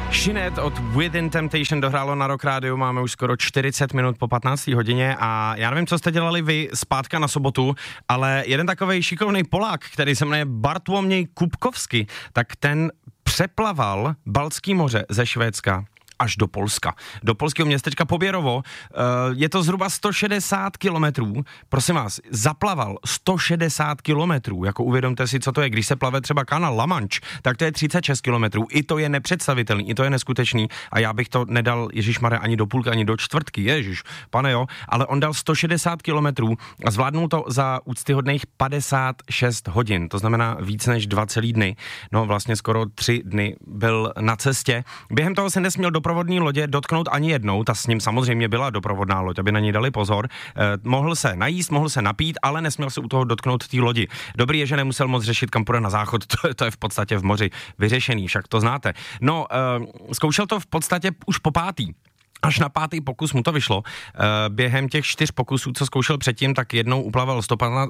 Sinead od Within Temptation dohrálo na Rock Radio, máme už skoro 40 minut po 15. hodině a já nevím, co jste dělali vy zpátka na sobotu, ale jeden takovej šikovný Polák, který se jmenuje Bartłomiej Kubkowski, tak ten přeplaval Baltské moře ze Švédska až do Polska. Do polského městečka Poběrovo. Je to zhruba 160 kilometrů. Prosím vás, zaplaval 160 kilometrů. Jako uvědomte si, co to je. Když se plave třeba kanál La Manche, tak to je 36 kilometrů. I to je nepředstavitelný, i to je neskutečný. A já bych to nedal, ježišmarja, ani do půlky, ani do čtvrtky. Ježiš, pane jo. Ale on dal 160 kilometrů a zvládnul to za úctyhodných 56 hodin. To znamená víc než 2 celý dny. No vlastně skoro 3 dny byl na cestě. Během toho se nesměl doprovodní lodě dotknout ani jednou, ta s ním samozřejmě byla doprovodná loď, aby na ní dali pozor. Mohl se najíst, mohl se napít, ale nesměl se u toho dotknout té lodi. Dobrý je, že nemusel moc řešit, kam půjde na záchod, to je v podstatě v moři vyřešený, však to znáte. No, zkoušel to v podstatě už po 5. Až na 5. pokus mu to vyšlo. Během těch 4 pokusů, co zkoušel předtím, tak jednou uplaval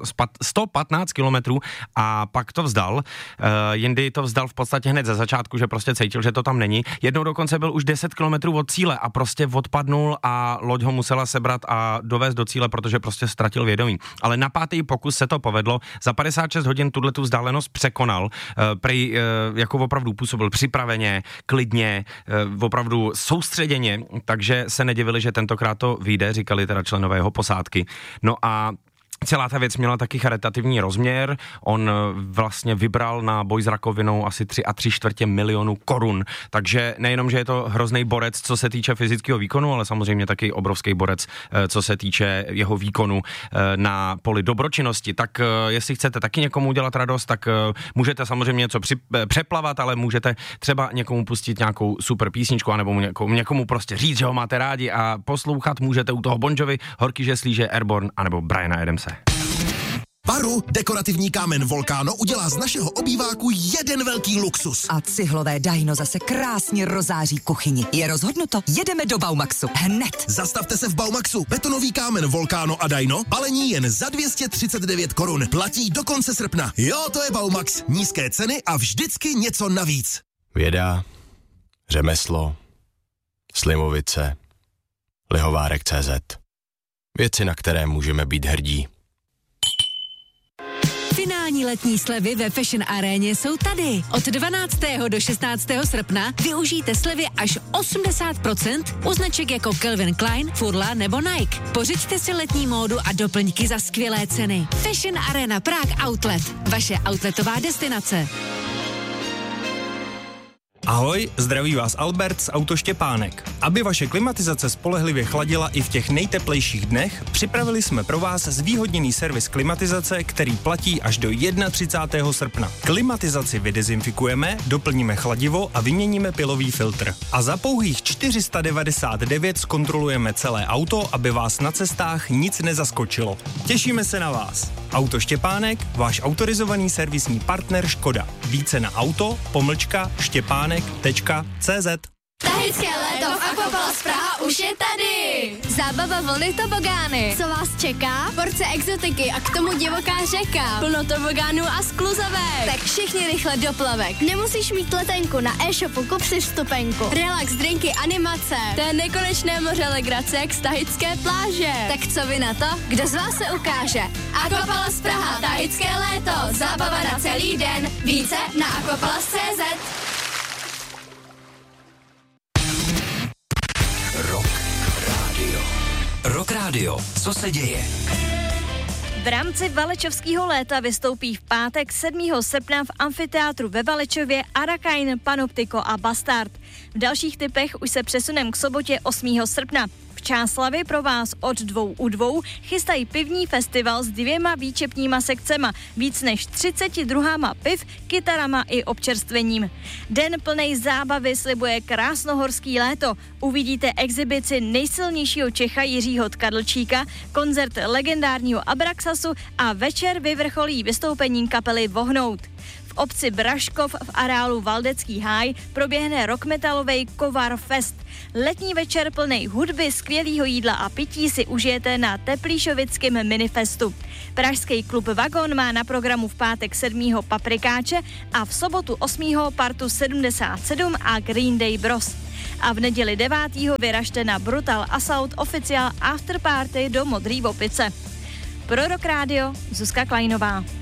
115 kilometrů a pak to vzdal. Jindy to vzdal v podstatě hned ze začátku, že prostě cítil, že to tam není. Jednou dokonce byl už 10 kilometrů od cíle a prostě odpadnul a loď ho musela sebrat a dovést do cíle, protože prostě ztratil vědomí. Ale na 5. pokus se to povedlo. Za 56 hodin tu vzdálenost překonal. Prej jako opravdu působil připraveně, klidně, opravdu soustředěně, takže se nedivili, že tentokrát to vyjde, říkali teda členové jeho posádky. No a celá ta věc měla taky charitativní rozměr, on vlastně vybral na boj s rakovinou asi 3,75 milionu korun, takže nejenom, že je to hrozný borec, co se týče fyzického výkonu, ale samozřejmě taky obrovský borec, co se týče jeho výkonu na poli dobročinnosti. Tak jestli chcete taky někomu udělat radost, tak můžete samozřejmě něco přeplavat, ale můžete třeba někomu pustit nějakou super písničku, anebo někomu prostě říct, že ho máte rádi a poslouchat můžete u toho Bon Jovi, Horky žeslíže, Airborne anebo Briana Adamse. Varu, dekorativní kámen Volcano udělá z našeho obýváku jeden velký luxus. A cihlové Dino zase krásně rozáří kuchyni. Je rozhodnuto, jedeme do Baumaxu. Hned. Zastavte se v Baumaxu. Betonový kámen Volcano a Dino, balení jen za 239 korun. Platí do konce srpna. Jo, to je Baumax. Nízké ceny a vždycky něco navíc. Věda, řemeslo, Slimovice, Lihovárek.cz. Věci, na které můžeme být hrdí. Finální letní slevy ve Fashion Aréně jsou tady. Od 12. do 16. srpna využijte slevy až 80% u značek jako Calvin Klein, Furla nebo Nike. Pořiďte si letní módu a doplňky za skvělé ceny. Fashion Arena Prague Outlet. Vaše outletová destinace. Ahoj, zdraví vás Albert z Auto Štěpánek. Aby vaše klimatizace spolehlivě chladila i v těch nejteplejších dnech, připravili jsme pro vás zvýhodněný servis klimatizace, který platí až do 31. srpna. Klimatizaci vydezinfikujeme, doplníme chladivo a vyměníme pilový filtr. A za pouhých 499 zkontrolujeme celé auto, aby vás na cestách nic nezaskočilo. Těšíme se na vás. Auto Štěpánek, váš autorizovaný servisní partner Škoda. Více na auto-štěpánek.cz. Tahické léto v Aquapalace Praha už je tady! Zábava vlny tobogány. Co vás čeká? Porce exotiky a k tomu divoká řeka. Plno tobogánů a skluzavek. Tak všichni rychle do plavek. Nemusíš mít letenku, na e-shopu kup si vstupenku. Relax, drinky, animace. To je nekonečné moře legrace jak z tahické pláže. Tak co vy na to? Kdo z vás se ukáže? Aquapalace Praha, tahické léto. Zábava na celý den. Více na aquapalace.cz. Rock Radio. Co se děje? V rámci Valečovského léta vystoupí v pátek 7. srpna v amfiteátru ve Valečově Arakain, Panoptiko a Bastard. V dalších typech už se přesunem k sobotě 8. srpna. V Čáslavi pro vás od 2 u 2 chystají pivní festival s 2 výčepníma sekcema, víc než 30 druhama piv, kytarama i občerstvením. Den plnej zábavy slibuje krásnohorský léto. Uvidíte exibici nejsilnějšího Čecha Jiřího Tkadlčíka, koncert legendárního Abraxasu a večer vyvrcholí vystoupením kapely Vohnout. V obci Braškov v areálu Valdecký háj proběhne rockmetalovej Kovar Fest. Letní večer plnej hudby, skvělýho jídla a pití si užijete na Teplíšovickém minifestu. Pražský klub Vagon má na programu v pátek 7. Paprikáče a v sobotu 8. partu 77 a Green Day Bros. A v neděli 9. vyražte na Brutal Assault Official Afterparty do Modrý Opice. Pro Rock Radio Zuzka Klajnová.